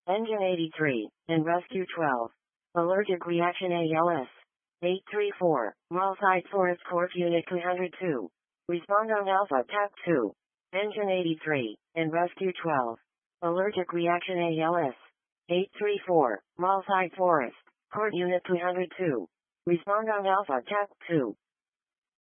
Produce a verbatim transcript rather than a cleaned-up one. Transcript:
Engine eighty-three, and Rescue twelve. Allergic reaction A L S. eight three four, Malsite Forest Corp Unit two hundred two. Respond on Alpha T A C two. Engine eighty-three, and Rescue twelve. Allergic reaction A L S. eight three four, Malsite Forest Corp Unit two hundred two. Respond on Alpha T A C two.